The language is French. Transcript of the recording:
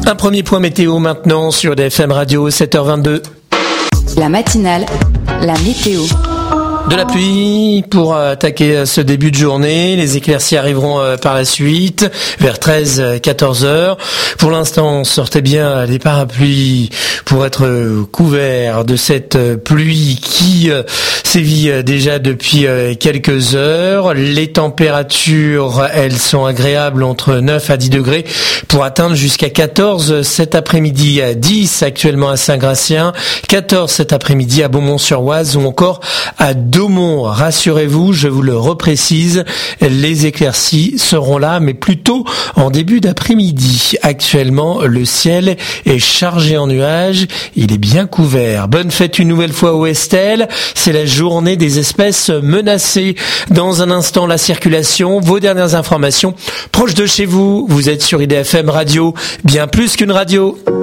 Un premier point météo maintenant sur DFM Radio, 7h22. La matinale, la météo. De la pluie pour attaquer ce début de journée. Les éclaircies arriveront par la suite, vers 13-14 heures. Pour l'instant, sortez bien les parapluies pour être couverts de cette pluie qui sévit déjà depuis quelques heures. Les températures, elles sont agréables entre 9 à 10 degrés pour atteindre jusqu'à 14 cet après-midi, 10 actuellement à Saint-Gratien, 14 cet après-midi à Beaumont-sur-Oise ou encore à Daumont. Rassurez-vous, je vous le reprécise, les éclaircies seront là, mais plutôt en début d'après-midi. Actuellement, le ciel est chargé en nuages, il est bien couvert. Bonne fête une nouvelle fois au Estelle, c'est la journée des espèces menacées. Dans un instant, la circulation, vos dernières informations proches de chez vous. Vous êtes sur IDFM Radio, bien plus qu'une radio.